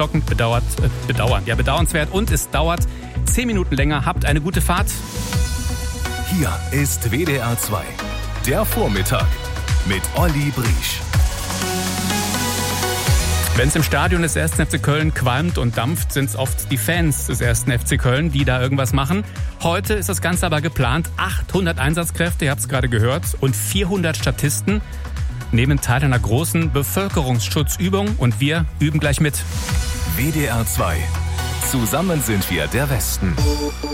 aufstockend, bedauernswert und es dauert 10 Minuten länger. Habt eine gute Fahrt. Hier ist WDR 2, der Vormittag mit Olli Briesch. Wenn es im Stadion des 1. FC Köln qualmt und dampft, sind es oft die Fans des 1. FC Köln, die da irgendwas machen. Heute ist das Ganze aber geplant. 800 Einsatzkräfte, ihr habt es gerade gehört, und 400 Statisten nehmen teil einer großen Bevölkerungsschutzübung und wir üben gleich mit. WDR 2. Zusammen sind wir der Westen.